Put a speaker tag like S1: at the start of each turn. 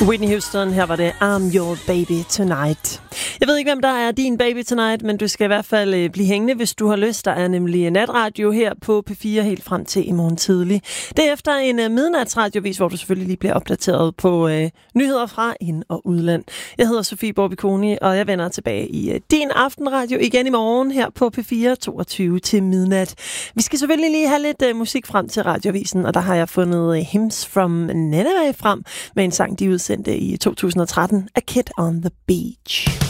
S1: Whitney Houston, her var det I'm Your Baby Tonight. Jeg ved ikke, hvem der er din baby tonight, men du skal i hvert fald blive hængende, hvis du har lyst. Der er nemlig natradio her på P4 helt frem til i morgen tidlig. Det er efter en midnatsradiovis, hvor du selvfølgelig lige bliver opdateret på nyheder fra ind- og udland. Jeg hedder Sofie Borbiconi, og jeg vender tilbage i din aftenradio igen i morgen her på P4 22 til midnat. Vi skal selvfølgelig lige have lidt musik frem til radiovisen, og der har jeg fundet Hymns from Nineveh frem med en sang, de udsendte i 2013, A Kid on the Beach.